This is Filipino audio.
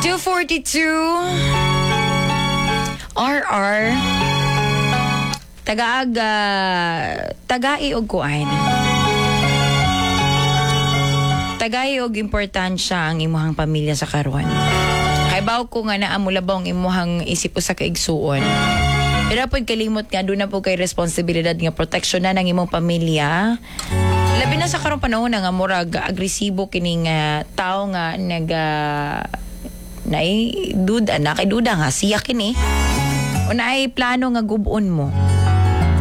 2:42 RR tagai og kuan. Tagai og importansya ang imuhang pamilya sa karon. Kay baw ko nga naa mo labaw ang imuhang isip usa ka igsuon. Pero pud kalimot nga doon na po kay responsibilidad nga proteksyon na ng imong pamilya. Labi na sa karong panahon nga murag agresibo kining tao nga kay duda nga siya kini. O naay plano nga gubon mo.